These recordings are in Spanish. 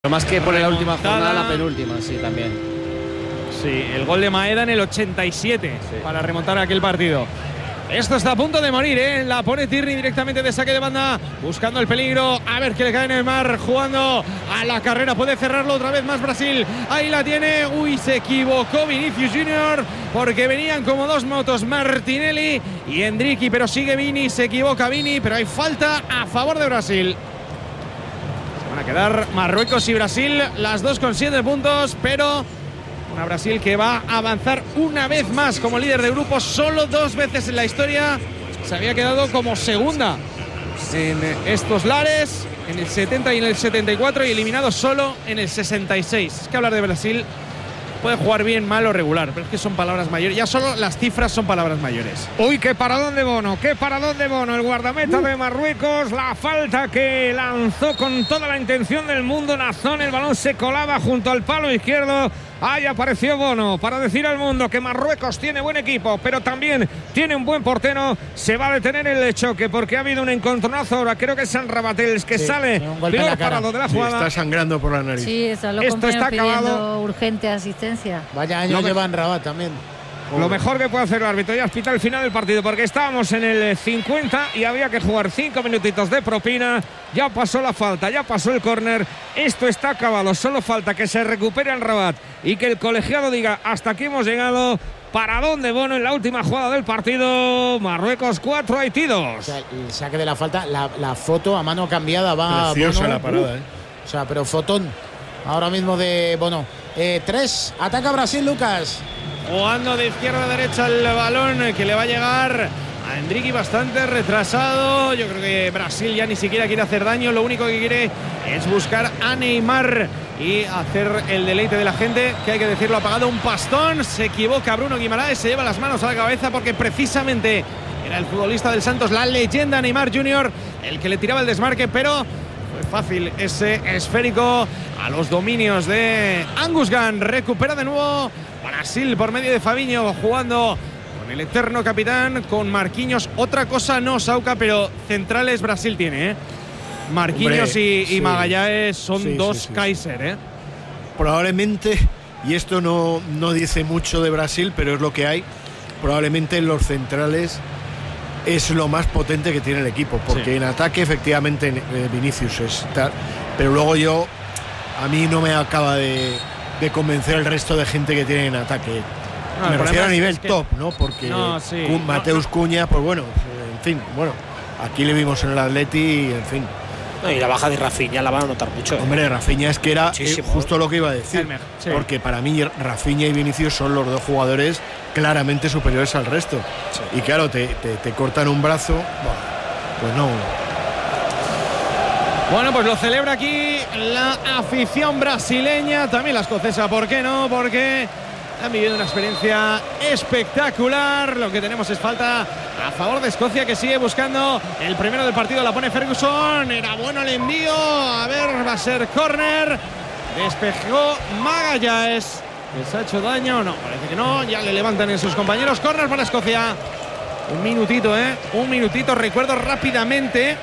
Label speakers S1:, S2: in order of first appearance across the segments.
S1: Más que por la última jornada, la penúltima, sí, también.
S2: Sí, el gol de Maeda en el 87 para remontar aquel partido. Esto está a punto de morir, ¿eh? La pone Tierney directamente de saque de banda, buscando el peligro. A ver qué le cae en el mar, jugando a la carrera. Puede cerrarlo otra vez más Brasil. Ahí la tiene. Uy, se equivocó Vinicius Junior, porque venían como dos motos Martinelli y Endricky, pero sigue Vini. Se equivoca Vini, pero hay falta a favor de Brasil. Van a quedar Marruecos y Brasil, las dos con 7 puntos, pero una Brasil que va a avanzar una vez más como líder de grupo. Solo 2 veces en la historia se había quedado como segunda en estos lares, en el 70 y en el 74, y eliminado solo en el 66. Es que hablar de Brasil puede jugar bien, mal o regular, pero es que son palabras mayores. Ya solo las cifras son palabras mayores.
S3: Uy, qué paradón de Bono, qué paradón de Bono. El guardameta de Marruecos, la falta que lanzó con toda la intención del mundo Nazón. El balón se colaba junto al palo izquierdo. Ahí apareció Bono para decir al mundo que Marruecos tiene buen equipo, pero también tiene un buen portero. Se va a detener el choque porque ha habido un encontronazo ahora. Creo que es San Rabatels que sale peor parado de la jugada.
S4: Está sangrando por la nariz.
S5: Sí, eso lo
S3: Esto está
S5: pidiendo
S3: acabado.
S5: urgente asistencia.
S1: Vaya año lleva en Rabat también.
S3: Lo mejor que puede hacer el árbitro ya es pitar el final del partido, porque estábamos en el 50 y había que jugar 5 minutitos de propina. Ya pasó la falta, ya pasó el córner. Esto está acabado, solo falta que se recupere el Rabat y que el colegiado diga: hasta aquí hemos llegado. Paradón de Bono en la última jugada del partido. Marruecos 4, Haití 2.
S1: O sea, el saque de la falta, la foto a mano cambiada va.
S4: Preciosa
S1: Bono.
S4: la parada,
S1: O sea, pero fotón ahora mismo de Bono. 3, ataca Brasil, Lucas.
S2: Jugando de izquierda a derecha el balón que le va a llegar a Endricky, bastante retrasado. Yo creo que Brasil ya ni siquiera quiere hacer daño. Lo único que quiere es buscar a Neymar y hacer el deleite de la gente, que hay que decirlo, ha pagado un pastón. Se equivoca Bruno Guimaraes, se lleva las manos a la cabeza porque precisamente era el futbolista del Santos, la leyenda Neymar Jr., el que le tiraba el desmarque, pero fue fácil ese esférico a los dominios de Angus Gunn. Recupera de nuevo Brasil por medio de Fabinho, jugando con el eterno capitán, con Marquinhos. Otra cosa no, Sauca, pero centrales Brasil tiene, ¿eh? Marquinhos y Magallanes son dos Kaiser, ¿eh?
S4: Probablemente, y esto no dice mucho de Brasil, pero es lo que hay, probablemente en los centrales es lo más potente que tiene el equipo, porque en ataque efectivamente Vinicius es tal, pero luego a mí no me acaba de convencer el resto de gente que tiene en ataque. Me refiero a nivel top, ¿no? Porque Mateus Cunha, pues bueno, en fin, bueno, aquí le vimos en el Atleti y en fin.
S6: Y la baja de Rafinha la van a notar mucho.
S4: Hombre, Rafinha es que era justo lo que iba a decir.
S2: Sí.
S4: Porque para mí Rafinha y Vinicius son los dos jugadores claramente superiores al resto. Sí. Y claro, te cortan un brazo, pues no.
S2: Bueno, pues lo celebra aquí la afición brasileña, también la escocesa, ¿por qué no? Porque han vivido una experiencia espectacular. Lo que tenemos es falta a favor de Escocia, que sigue buscando el primero del partido. La pone Ferguson, era bueno el envío, a ver, va a ser córner. Despejó Magallanes. ¿Les ha hecho daño? No, parece que no. Ya le levantan en sus compañeros. Córner para Escocia. Un minutito, un minutito. Recuerdo rápidamente: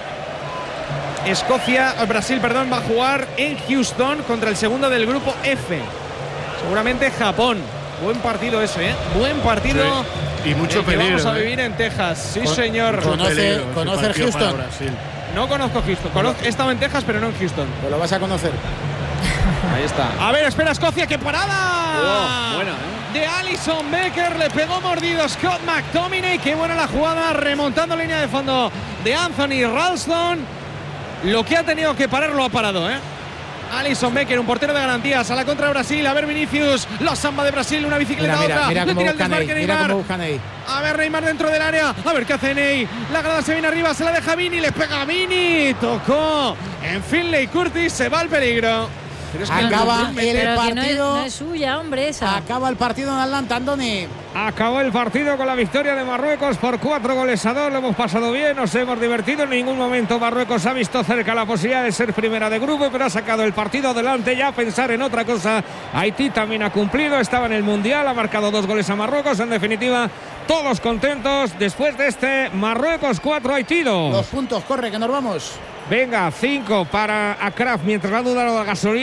S2: Brasil va a jugar en Houston contra el segundo del grupo F. Seguramente Japón. Buen partido ese, buen partido.
S4: Sí. Y mucho peligro.
S2: Vamos a vivir en Texas, sí señor.
S1: ¿Conoce Houston?
S2: No conozco Houston. He estado en Texas, pero no en Houston.
S1: Pues lo vas a conocer.
S2: Ahí está. A ver, espera Escocia, ¡qué parada!
S1: Buena,
S2: de Alisson Becker, le pegó mordido Scott McTominay. Qué buena la jugada, remontando línea de fondo de Anthony Ralston. Lo que ha tenido que parar lo ha parado, Alisson Becker, un portero de garantías, a la contra de Brasil. A ver Vinicius, la samba de Brasil, una bicicleta otra.
S1: Mira
S2: le tira el desmarque Neymar.
S1: Ney.
S2: A ver, Neymar dentro del área. A ver qué hace Ney. La grada se viene arriba, se la deja Vini, le pega a Vini. Tocó en Finlay Curtis, se va al peligro.
S1: Pero es que acaba el partido.
S5: No es suya, hombre, esa.
S1: Acaba el partido en Atlanta, Andoni.
S3: Acabó el partido con la victoria de Marruecos por 4-2. Lo hemos pasado bien, nos hemos divertido. En ningún momento Marruecos ha visto cerca la posibilidad de ser primera de grupo, pero ha sacado el partido adelante. Ya a pensar en otra cosa. Haití también ha cumplido, estaba en el Mundial, ha marcado 2 goles a Marruecos. En definitiva, todos contentos después de este Marruecos 4, Haití 2.
S1: 2 puntos, corre, que nos vamos.
S3: Venga, 5 para Kraft mientras va a dudar la gasolina.